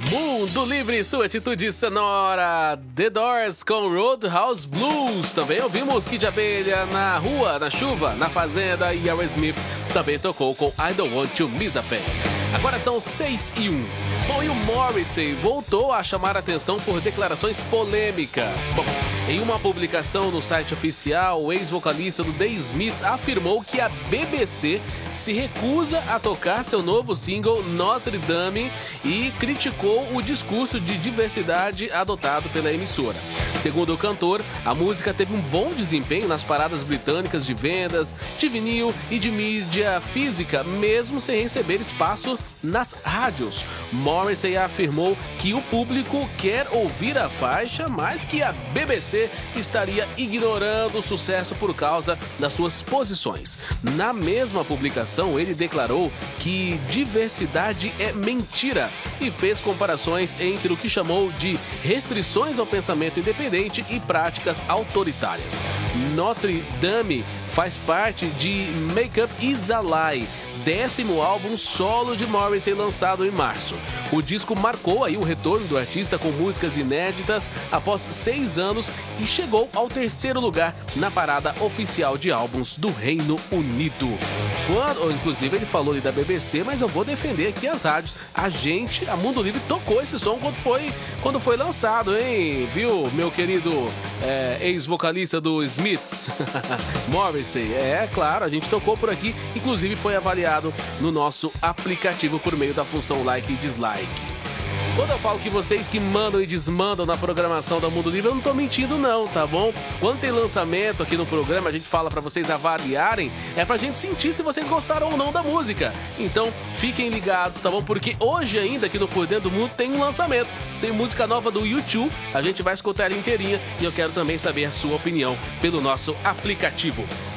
Mundo Livre, sua atitude sonora. The Doors com Roadhouse Blues. Também ouvimos Kid Abelha na rua, na chuva, na fazenda. E Aerosmith também tocou com I Don't Want to Miss a Thing. Agora são 6:01. Bom, e o Morrissey voltou a chamar a atenção por declarações polêmicas. Bom, em uma publicação no site oficial, o ex-vocalista do The Smiths afirmou que a BBC se recusa a tocar seu novo single Notre Dame e criticou o discurso de diversidade adotado pela emissora. Segundo o cantor, a música teve um bom desempenho nas paradas britânicas de vendas, de vinil e de mídia física, mesmo sem receber espaço nas rádios. Morrissey afirmou que o público quer ouvir a faixa, mas que a BBC estaria ignorando o sucesso por causa das suas posições. Na mesma publicação, ele declarou que diversidade é mentira e fez comparações entre o que chamou de restrições ao pensamento independente e práticas autoritárias. Notre Dame faz parte de Make Up Is a Lie, 10º álbum solo de Morrissey lançado em março. O disco marcou aí o retorno do artista com músicas inéditas após 6 anos e chegou ao 3º lugar na parada oficial de álbuns do Reino Unido. Inclusive ele falou ali da BBC, mas eu vou defender aqui as rádios. A Mundo Livre tocou esse som quando foi lançado, hein? Viu, meu querido ex-vocalista do Smiths, Morrissey? É claro, a gente tocou por aqui, inclusive foi avaliado no nosso aplicativo por meio da função like e dislike. Quando eu falo que vocês que mandam e desmandam na programação da Mundo Livre, eu não tô mentindo não, tá bom? Quando tem lançamento aqui no programa, a gente fala pra vocês avaliarem, é pra gente sentir se vocês gostaram ou não da música. Então, fiquem ligados, tá bom? Porque hoje ainda aqui no Por Dentro do Mundo tem um lançamento. Tem música nova do U2, a gente vai escutar ela inteirinha e eu quero também saber a sua opinião pelo nosso aplicativo.